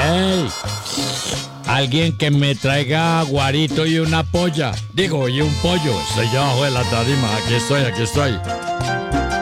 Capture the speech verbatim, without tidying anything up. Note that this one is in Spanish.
¡Ey! Alguien que me traiga guarito y una polla. Digo, y un pollo. Estoy yo abajo de la tarima. Aquí estoy, aquí estoy.